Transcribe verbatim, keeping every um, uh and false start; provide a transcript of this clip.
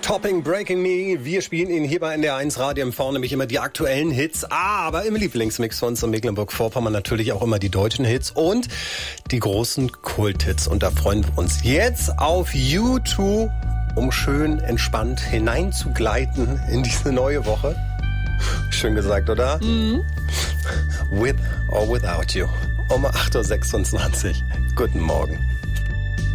Topping Breaking Me. Wir spielen Ihnen hier bei N D R eins Radio M V nämlich immer die aktuellen Hits, aber im Lieblingsmix von uns in Mecklenburg-Vorpommern natürlich auch immer die deutschen Hits und die großen Kulthits. Und da freuen wir uns jetzt auf U zwei, um schön entspannt hineinzugleiten in diese neue Woche. Schön gesagt, oder? Mhm. With or Without You. Um acht Uhr sechsundzwanzig. Guten Morgen.